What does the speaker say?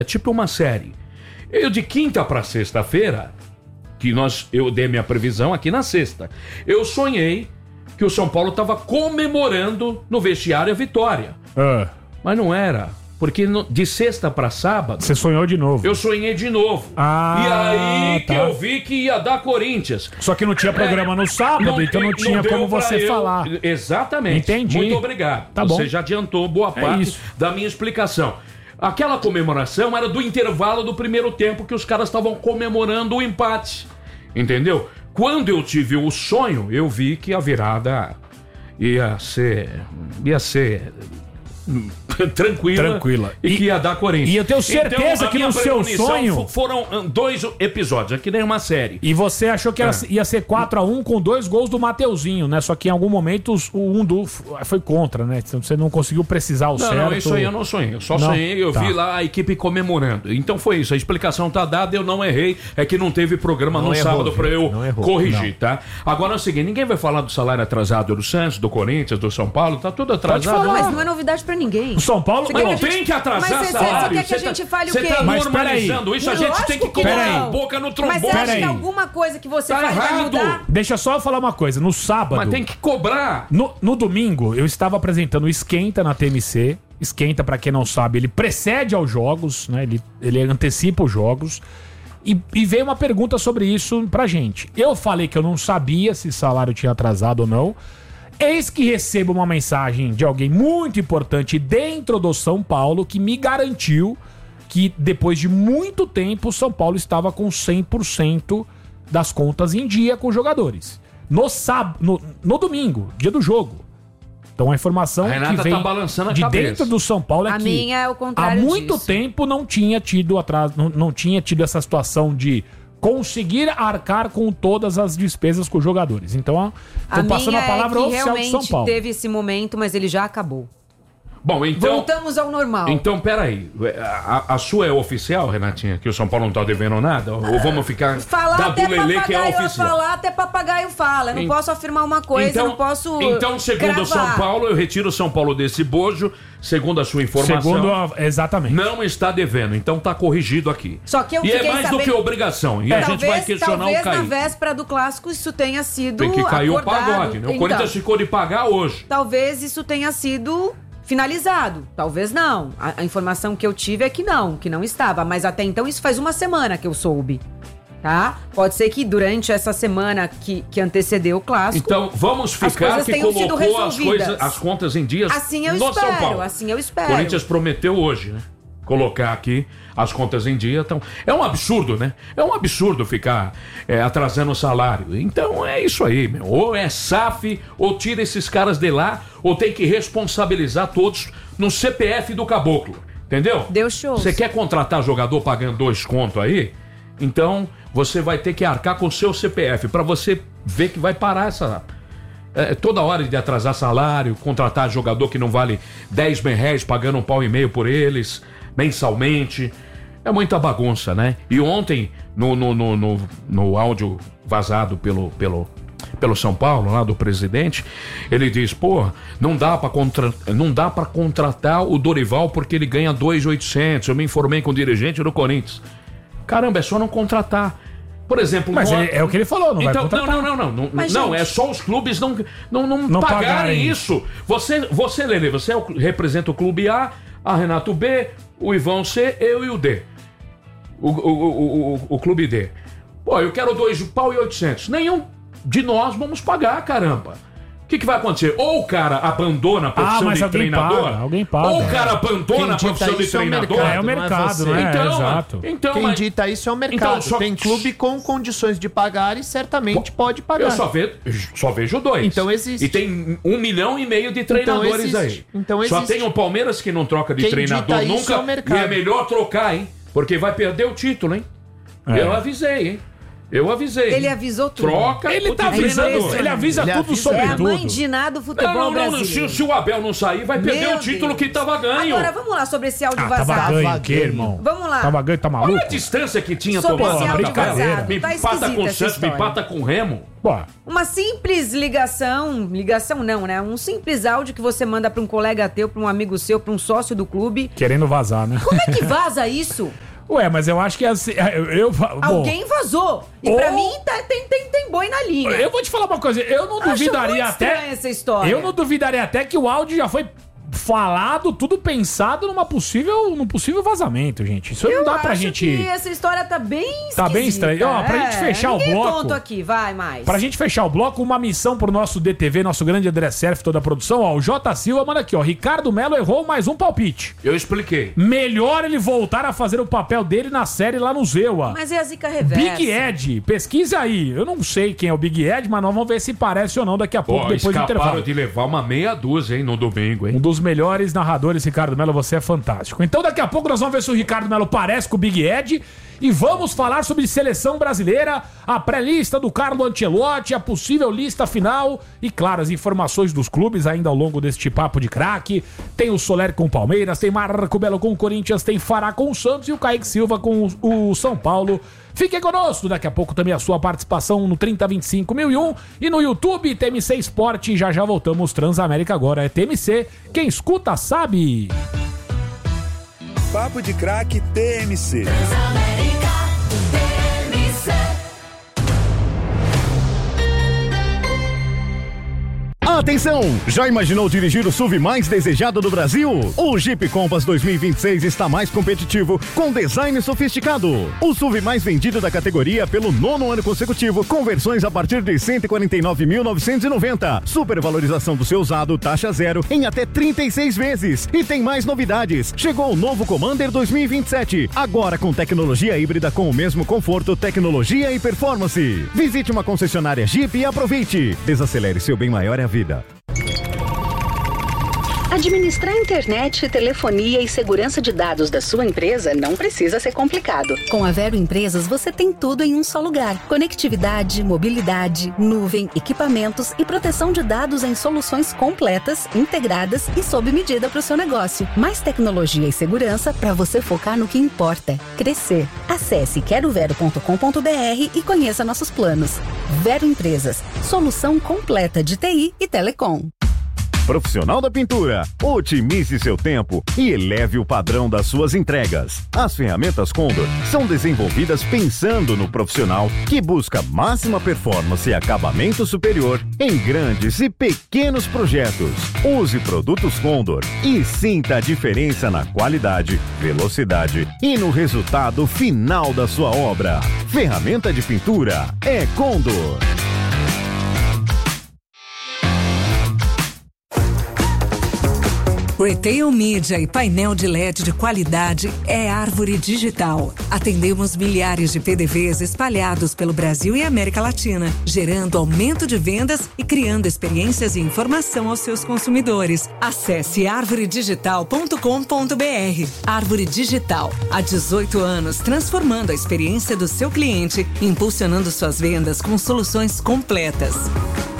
É tipo uma série. Eu de quinta para sexta-feira, eu dei minha previsão aqui na sexta, eu sonhei que o São Paulo estava comemorando no vestiário a vitória. Mas não era. Porque de sexta para sábado... Você sonhou de novo. Eu sonhei de novo. E aí que eu vi que ia dar Corinthians. Só que não tinha programa no sábado, então não tinha como você falar. Exatamente. Entendi. Muito obrigado. Tá bom. Você já adiantou boa parte da minha explicação. Aquela comemoração era do intervalo do primeiro tempo que os caras estavam comemorando o empate. Entendeu? Quando eu tive o sonho, eu vi que a virada ia ser tranquila e que ia dar Corinthians. E eu tenho certeza que no seu sonho foram 2 episódios, aqui nem uma série. E você achou que ia ser 4-1 com 2 gols do Mateuzinho, né? Só que em algum momento o foi contra, né? Você não conseguiu precisar o certo. Não, isso aí eu não sonhei. Eu só sonhei, eu vi lá a equipe comemorando. Então foi isso, a explicação tá dada, eu não errei. É que não teve programa no sábado pra eu corrigir, tá? Agora é o seguinte, ninguém vai falar do salário atrasado do Santos, do Corinthians, do São Paulo, tá tudo atrasado. Mas não é novidade pra ninguém. O São Paulo não tem que atrasar salário. Você quer que a gente fale o quê? Você tá normalizando isso, a gente tem que colocar a boca no trombone. Mas você acha que alguma coisa que você faz vai mudar? Deixa só eu falar uma coisa, no sábado... Mas tem que cobrar. No domingo, eu estava apresentando o Esquenta na TMC. Esquenta, pra quem não sabe, ele precede aos jogos, né? Ele antecipa os jogos. E veio uma pergunta sobre isso pra gente. Eu falei que eu não sabia se salário tinha atrasado ou não. Eis que recebo uma mensagem de alguém muito importante dentro do São Paulo que me garantiu que depois de muito tempo o São Paulo estava com 100% das contas em dia com os jogadores. No domingo, dia do jogo. Então a informação que vem de dentro do São Paulo é que minha é o contrário há muito disso. tempo não tinha tido atraso, não tinha tido essa situação de conseguir arcar com todas as despesas com os jogadores. Então, tô passando a palavra oficial do São Paulo. Teve esse momento, mas ele já acabou. Bom, então... Voltamos ao normal. Então, peraí. A sua é oficial, Renatinha? Que o São Paulo não tá devendo nada? Ou vamos ficar falar até papagaio, que é oficial? falar até papagaio fala. Eu não posso afirmar uma coisa, eu não posso Então, segundo o São Paulo, eu retiro o São Paulo desse bojo. Segundo a sua informação... Exatamente. Não está devendo. Então tá corrigido aqui. Só que eu e é mais do que obrigação. E a gente vai questionar o Caio. Talvez na véspera do Clássico isso tenha sido tem que cair acordado. O pagode, né? O Corinthians ficou de pagar hoje. Talvez isso tenha sido... finalizado, talvez não. A informação que eu tive é que não estava. Mas até então isso faz uma semana que eu soube, tá? Pode ser que durante essa semana que antecedeu o Clássico... Então vamos ficar que colocou as contas em dias assim eu no espero, São Paulo. Assim eu espero. O Corinthians prometeu hoje, né? Colocar aqui as contas em dia. Então, é um absurdo, né? É um absurdo ficar atrasando o salário. Então é isso aí, meu. Ou é SAF, ou tira esses caras de lá, ou tem que responsabilizar todos no CPF do caboclo. Entendeu? Deu show. Você quer contratar jogador pagando 2 contos aí? Então você vai ter que arcar com o seu CPF pra você ver que vai parar essa... toda hora de atrasar salário, contratar jogador que não vale 10 mil reais, pagando £1,5 por eles, mensalmente. É muita bagunça, né? E ontem, no áudio vazado pelo São Paulo, lá do presidente, ele diz, não dá pra contratar o Dorival porque ele ganha 2.800. Eu me informei com o dirigente do Corinthians. Caramba, é só não contratar. Por exemplo... Mas é o que ele falou, não vai contratar. Não, é só os clubes não pagarem isso. Você, Lelê, você representa o clube A Renato B, o Ivão C, eu e o D. O clube D. Eu quero 2.800. Nenhum de nós vamos pagar, caramba. O que vai acontecer? Ou o cara abandona a profissão de treinador, alguém paga. Ou o cara abandona a profissão de treinador. É o mercado, não é? Exato. Quem dita isso é o mercado. Tem clube com condições de pagar e certamente pode pagar. Eu só vejo 2. Então existe. E tem 1,5 milhão de treinadores aí. Então só tem o Palmeiras que não troca de treinador nunca. E é melhor trocar, hein? Porque vai perder o título, hein? Eu avisei, hein? Eu avisei. Ele avisou tudo. Troca. Ele tá avisando, ele avisa tudo sobre tudo. É a mãe de nada do futebol brasileiro. Se o Abel não sair, vai perder o título que tava ganho. Agora, vamos lá sobre esse áudio vazado. Tava ganho o quê, irmão? Vamos lá. Tava ganho, tá maluco? Olha a distância que tinha sobre tomado. esse áudio brincadeira. vazado. Me Tá empata com o essa Santos, me história. empata com o Remo. Pô, Uma simples ligação não, né? Um simples áudio que você manda pra um colega teu, pra um amigo seu, pra um sócio do clube. querendo vazar, né? Como é que vaza isso? Ué, mas eu acho que assim. Alguém vazou. E pra mim tem boi na linha. Eu vou te falar uma coisa, eu não duvidaria muito estranha até. essa história. Eu não duvidaria até que o áudio já foi falado, tudo pensado num possível vazamento, gente. Isso não dá pra gente. Eu acho que essa história tá bem esquisita. Tá bem estranho. Ó, pra gente fechar o bloco. Ponto aqui, vai mais. Pra gente fechar o bloco, uma missão pro nosso DTV, nosso grande André Serf, toda a produção. Ó, o J. Silva manda aqui, ó. Ricardo Melo errou mais um palpite. Eu expliquei. Melhor ele voltar a fazer o papel dele na série lá no Zewa. Mas é a zica reversa. Big Ed, pesquisa aí. Eu não sei quem é o Big Ed, mas nós vamos ver se parece ou não daqui a pouco, depois do intervalo. Escaparam de levar uma meia dúzia, hein, no domingo, hein? Um dos melhores narradores, Ricardo Melo, você é fantástico. Então daqui a pouco nós vamos ver se o Ricardo Melo parece com o Big Ed e vamos falar sobre seleção brasileira, a pré-lista do Carlo Ancelotti, a possível lista final e, claro, as informações dos clubes ainda ao longo deste papo de craque. Tem o Soler com o Palmeiras, tem Marco Belo com o Corinthians, tem Fará com o Santos e o Kaique Silva com o São Paulo. Fique conosco, daqui a pouco também a sua participação no 3025.001 e no YouTube TMC Esporte. Já voltamos. Transamérica agora é TMC, quem escuta sabe. Papo de craque TMC. Transamérica TMC. Atenção! Já imaginou dirigir o SUV mais desejado do Brasil? O Jeep Compass 2026 está mais competitivo, com design sofisticado. O SUV mais vendido da categoria pelo 9º ano consecutivo, com versões a partir de R$ 149.990. Supervalorização do seu usado, taxa zero, em até 36 vezes. E tem mais novidades. Chegou o novo Commander 2027, agora com tecnologia híbrida com o mesmo conforto, tecnologia e performance. Visite uma concessionária Jeep e aproveite. Desacelere, seu bem maior é a vida. Administrar internet, telefonia e segurança de dados da sua empresa não precisa ser complicado. Com a Vero Empresas, você tem tudo em um só lugar. Conectividade, mobilidade, nuvem, equipamentos e proteção de dados em soluções completas, integradas e sob medida para o seu negócio. Mais tecnologia e segurança para você focar no que importa: crescer. Acesse querovero.com.br e conheça nossos planos. Vero Empresas, solução completa de TI e telecom. Profissional da pintura, otimize seu tempo e eleve o padrão das suas entregas. As ferramentas Condor são desenvolvidas pensando no profissional que busca máxima performance e acabamento superior em grandes e pequenos projetos. Use produtos Condor e sinta a diferença na qualidade, velocidade e no resultado final da sua obra. Ferramenta de pintura é Condor. Retail Media e painel de LED de qualidade é Árvore Digital. Atendemos milhares de PDVs espalhados pelo Brasil e América Latina, gerando aumento de vendas e criando experiências e informação aos seus consumidores. Acesse arvoredigital.com.br. Árvore Digital, há 18 anos transformando a experiência do seu cliente, impulsionando suas vendas com soluções completas.